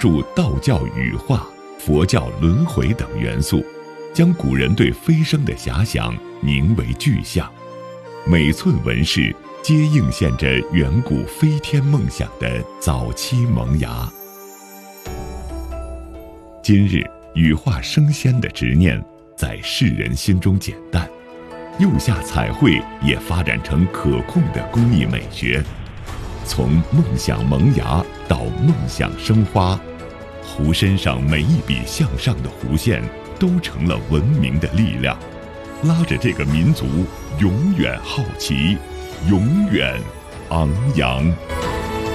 铸道教羽化、佛教轮回等元素，将古人对飞升的遐想凝为具象，每寸纹饰皆映现着远古飞天梦想的早期萌芽。今日羽化升仙的执念在世人心中减淡，釉下彩绘也发展成可控的工艺美学。从梦想萌芽到梦想生花，壶身上每一笔向上的弧线都成了文明的力量，拉着这个民族永远好奇，永远昂扬。